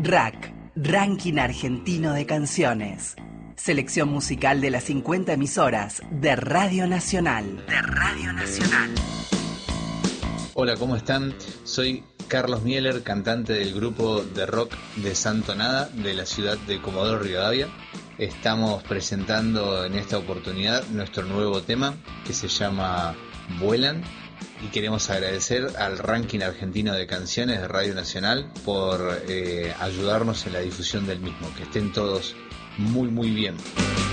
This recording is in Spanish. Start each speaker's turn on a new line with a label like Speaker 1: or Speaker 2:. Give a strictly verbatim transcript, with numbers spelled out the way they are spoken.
Speaker 1: Rack, Ranking Argentino de Canciones. Selección musical de las cincuenta emisoras de Radio Nacional. De Radio Nacional.
Speaker 2: Hola, ¿cómo están? Soy Carlos Mieler, cantante del grupo de rock de Santo Nada, de la ciudad de Comodoro Rivadavia. Estamos presentando en esta oportunidad nuestro nuevo tema que se llama Vuelan. Y queremos agradecer al Ranking Argentino de Canciones de Radio Nacional por eh, ayudarnos en la difusión del mismo. Que estén todos muy muy bien.